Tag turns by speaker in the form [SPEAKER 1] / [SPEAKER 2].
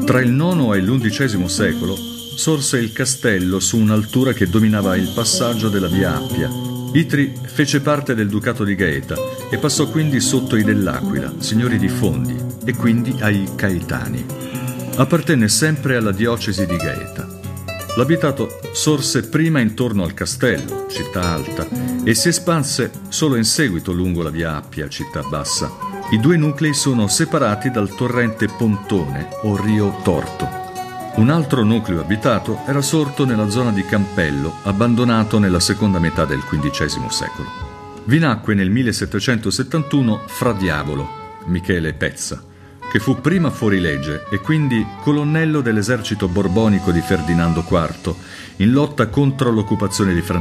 [SPEAKER 1] Tra il IX e l'XI secolo sorse il castello su un'altura che dominava il passaggio della via Appia. Itri fece parte del ducato di Gaeta e passò quindi sotto i Dell'Aquila, signori di Fondi, e quindi ai Caetani. Appartenne sempre alla diocesi di Gaeta. L'abitato sorse prima intorno al castello, città alta, e si espanse solo in seguito lungo la via Appia, città bassa. I due nuclei sono separati dal torrente Pontone o Rio Torto. Un altro nucleo abitato era sorto nella zona di Campello, abbandonato nella seconda metà del XV secolo. Vi nacque nel 1771 Fra Diavolo, Michele Pezza, che fu prima fuorilegge e quindi colonnello dell'esercito borbonico di Ferdinando IV in lotta contro l'occupazione di Francia.